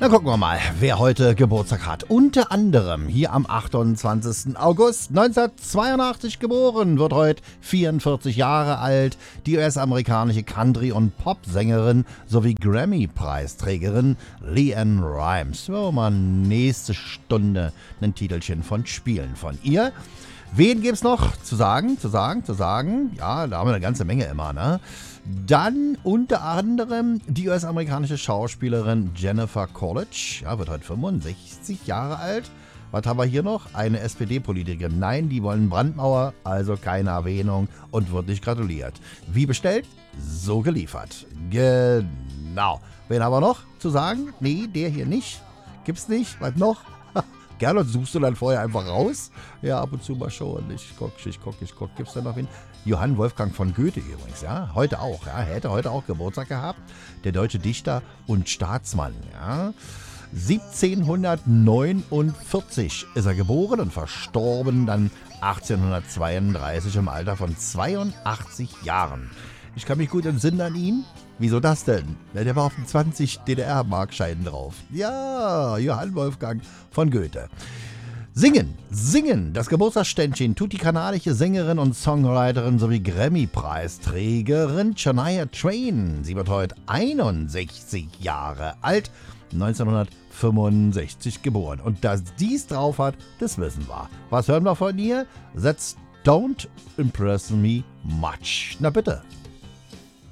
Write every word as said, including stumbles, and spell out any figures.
Na gucken wir mal, wer heute Geburtstag hat. Unter anderem hier am achtundzwanzigsten August neunzehnhundertzweiundachtzig geboren, wird heute vierundvierzig Jahre alt, die U S-amerikanische Country- und Popsängerin sowie Grammy-Preisträgerin LeAnn Rimes. Wir wollen mal nächste Stunde ein Titelchen von spielen von ihr. Wen gibt's noch zu sagen, zu sagen, zu sagen? Ja, da haben wir eine ganze Menge immer, ne? Dann unter anderem die U S-amerikanische Schauspielerin Jennifer Coolidge, ja, wird heute fünfundsechzig Jahre alt. Was haben wir hier noch? Eine S P D-Politikerin. Nein, die wollen Brandmauer, also keine Erwähnung und wird nicht gratuliert. Wie bestellt? So geliefert. Genau. Wen haben wir noch zu sagen? Nee, der hier nicht. Gibt's nicht. Was noch? Gerne suchst du dann vorher einfach raus. Ja, ab und zu mal schon. Ich guck, ich guck, ich guck. Gibt's da noch wen? Johann Wolfgang von Goethe übrigens, ja. Heute auch, ja. Er hätte heute auch Geburtstag gehabt. Der deutsche Dichter und Staatsmann, ja. siebzehnhundertneunundvierzig ist er geboren und verstorben dann achtzehnhundertzweiunddreißig im Alter von zweiundachtzig Jahren. Ich kann mich gut entsinnen an ihn. Wieso das denn? Der war auf den zwanzig D D R-Markscheinen drauf. Ja, Johann Wolfgang von Goethe. Singen, singen. Das Geburtstagsständchen tut die kanadische Sängerin und Songwriterin sowie Grammy-Preisträgerin Shania Twain. Sie wird heute einundsechzig Jahre alt, neunzehnhundertfünfundsechzig geboren. Und dass dies drauf hat, das wissen wir. Was hören wir von ihr? That's Don't Impress Me Much. Na bitte.